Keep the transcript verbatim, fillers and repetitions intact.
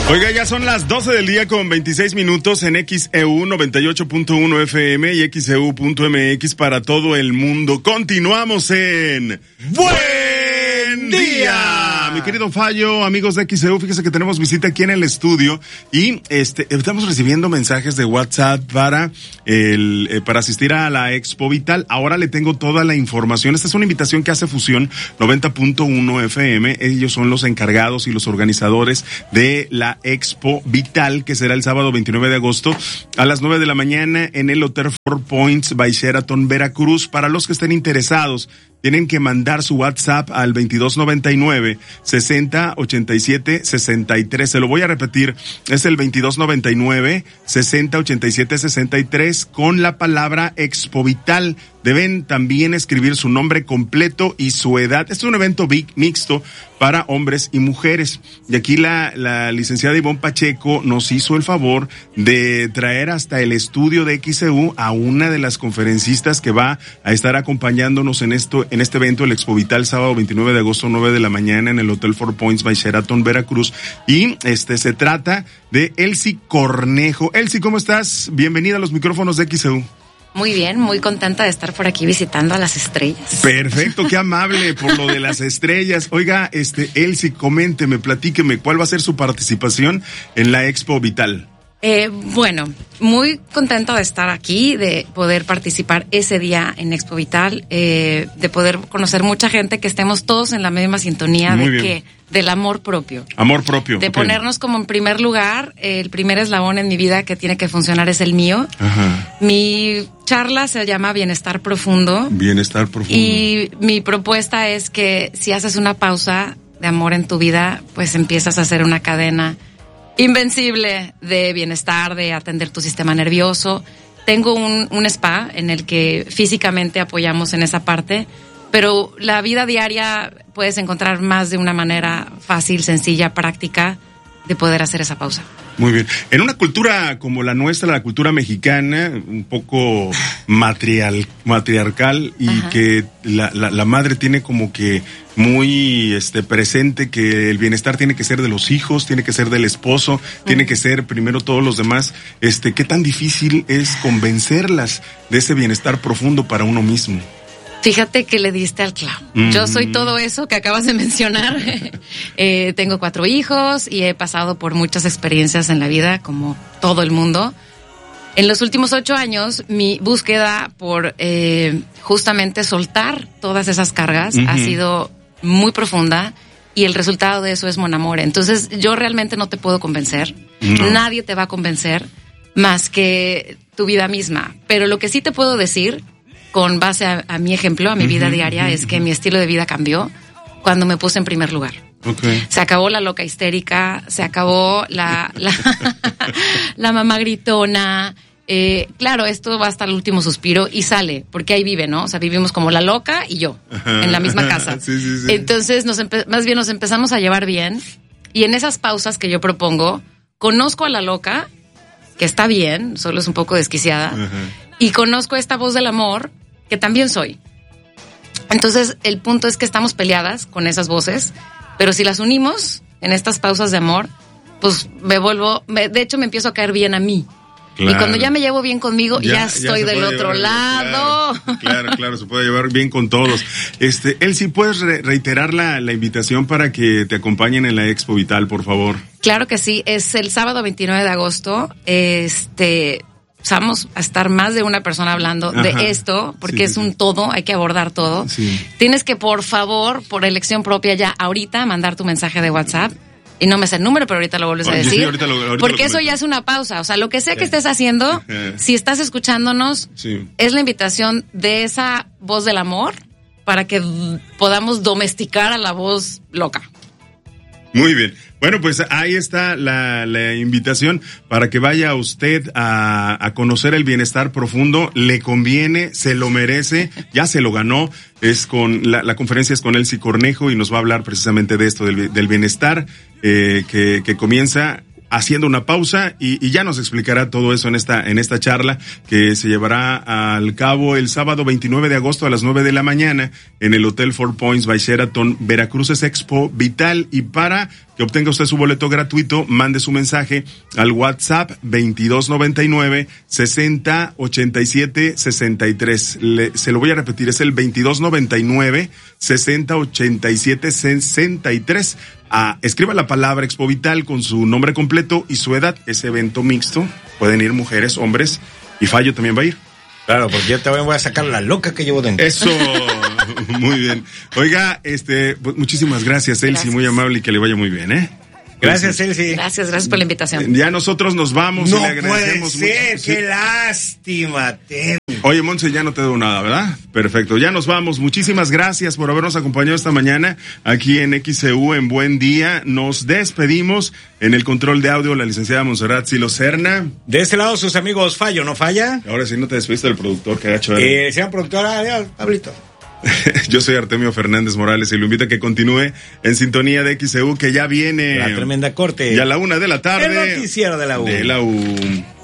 Oiga, ya son las doce del día con veintiséis minutos en X E U noventa y ocho punto uno F M y X E U punto M X para todo el mundo. Continuamos en Buen Día. Mi querido Fallo, amigos de X E U, fíjese que tenemos visita aquí en el estudio y este estamos recibiendo mensajes de WhatsApp para el eh, para asistir a la Expo Vital. Ahora le tengo toda la información. Esta es una invitación que hace Fusión noventa punto uno F M. Ellos son los encargados y los organizadores de la Expo Vital, que será el sábado veintinueve de agosto a las nueve de la mañana en el Hotel Four Points by Sheraton, Veracruz. Para los que estén interesados, tienen que mandar su WhatsApp al veintidós noventa y nueve, sesenta, ochenta y siete, sesenta y tres. Se lo voy a repetir. Es el veintidós noventa y nueve, sesenta, ochenta y siete, sesenta y tres con la palabra Expo Vital. Deben también escribir su nombre completo y su edad. Este es un evento big, mixto para hombres y mujeres. Y aquí la, la licenciada Ivonne Pacheco nos hizo el favor de traer hasta el estudio de X E U a una de las conferencistas que va a estar acompañándonos en esto, en este evento, el Expo Vital, sábado veintinueve de agosto, nueve de la mañana en el Hotel Four Points by Sheraton, Veracruz. Y este se trata de Elsie Cornejo. Elsie, ¿cómo estás? Bienvenida a los micrófonos de X E U. Muy bien, muy contenta de estar por aquí visitando a las estrellas. Perfecto, qué amable por lo de las estrellas. Oiga, este, Elsie, coménteme, platíqueme, ¿cuál va a ser su participación en la Expo Vital? Eh, bueno, muy contenta de estar aquí, de poder participar ese día en Expo Vital, eh, de poder conocer mucha gente, que estemos todos en la misma sintonía. Muy de bien. Que del amor propio. Amor propio. De okay. Ponernos como en primer lugar. Eh, el primer eslabón en mi vida que tiene que funcionar es el mío. Ajá. Mi charla se llama Bienestar Profundo. Bienestar Profundo. Y mi propuesta es que si haces una pausa de amor en tu vida, pues empiezas a hacer una cadena invencible de bienestar, de atender tu sistema nervioso. Tengo un, un spa en el que físicamente apoyamos en esa parte, pero la vida diaria puedes encontrar más de una manera fácil, sencilla, práctica de poder hacer esa pausa. Muy bien. En una cultura como la nuestra, la cultura mexicana, un poco matrial, matriarcal, y Ajá. que la, la, la madre tiene como que muy este presente que el bienestar tiene que ser de los hijos, tiene que ser del esposo, uh-huh. tiene que ser primero todos los demás. Este, ¿qué tan difícil es convencerlas de ese bienestar profundo para uno mismo? Fíjate que le diste al clavo. Mm. Yo soy todo eso que acabas de mencionar. eh, tengo cuatro hijos y he pasado por muchas experiencias en la vida, como todo el mundo. En los últimos ocho años, mi búsqueda por eh, justamente soltar todas esas cargas uh-huh. ha sido muy profunda, y el resultado de eso es mon amore. Entonces, yo realmente no te puedo convencer. No. Nadie te va a convencer más que tu vida misma. Pero lo que sí te puedo decir, con base a, a mi ejemplo, a mi uh-huh, vida diaria, uh-huh. es que mi estilo de vida cambió cuando me puse en primer lugar. Okay. Se acabó la loca histérica, se acabó la la, la mamá gritona. Eh, claro, esto va hasta el último suspiro y sale, porque ahí vive, ¿no? O sea, vivimos como la loca y yo, ajá, en la misma casa. Sí, sí, sí. Entonces, nos empe- más bien nos empezamos a llevar bien, y en esas pausas que yo propongo, conozco a la loca, que está bien, solo es un poco desquiciada, ajá. y conozco esta voz del amor, que también soy. Entonces, el punto es que estamos peleadas con esas voces, pero si las unimos en estas pausas de amor, pues me vuelvo, me, de hecho me empiezo a caer bien a mí. Claro. Y cuando ya me llevo bien conmigo, ya, ya estoy ya del otro llevar, lado. Claro, claro, claro, se puede llevar bien con todos. Este, Elsie, ¿puedes re- reiterar la, la invitación para que te acompañen en la Expo Vital, por favor? Claro que sí, es el sábado veintinueve de agosto. Este, vamos a estar más de una persona hablando Ajá. de esto, porque sí, es un todo, hay que abordar todo. Sí. Tienes que, por favor, por elección propia, ya ahorita mandar tu mensaje de WhatsApp. Y no me sé el número, pero ahorita lo vuelves a decir. Sí, ahorita lo, ahorita porque eso ya es una pausa. O sea, lo que sea que estés haciendo, si estás escuchándonos, sí. es la invitación de esa voz del amor para que podamos domesticar a la voz loca. Muy bien. Bueno, pues ahí está la, la invitación para que vaya usted a, a conocer el bienestar profundo. Le conviene, se lo merece, ya se lo ganó. Es con la, la conferencia es con Elsie Cornejo y nos va a hablar precisamente de esto, del, del bienestar eh, que, que comienza haciendo una pausa y, y ya nos explicará todo eso en esta, en esta charla que se llevará al cabo el sábado veintinueve de agosto a las nueve de la mañana en el Hotel Four Points by Sheraton Veracruces Expo Vital. Y para que obtenga usted su boleto gratuito, mande su mensaje al WhatsApp veintidós noventa y nueve sesenta ochenta y siete sesenta y tres. Le, se lo voy a repetir, es el veintidós noventa y nueve sesenta ochenta y siete sesenta y tres. Ah, escriba la palabra Expo Vital con su nombre completo y su edad. Es evento mixto, pueden ir mujeres, hombres, y Fallo también va a ir. Claro, porque yo también voy a sacar la loca que llevo dentro. Eso, muy bien. Oiga, este, pues, muchísimas gracias, Elsie, gracias. Muy amable y que le vaya muy bien, ¿eh? Gracias, Elsie. Gracias, gracias por la invitación. Ya nosotros nos vamos no y le agradecemos puede ser, mucho. qué Sí. lástima. Te... Oye, Monse, ya no te debo nada, ¿verdad? Perfecto, ya nos vamos. Muchísimas gracias por habernos acompañado esta mañana aquí en X C U en Buen Día. Nos despedimos. En el control de audio, la licenciada Montserrat Silo Serna. De este lado, sus amigos Fallo, ¿no falla? Ahora sí no te despediste del productor, que agacho. Eh, señora productora, adiós, Pablito. Yo soy Artemio Fernández Morales y lo invito a que continúe en sintonía de X C U, que ya viene La tremenda corte. Y a la una de la tarde. El noticiero de la U. De la U.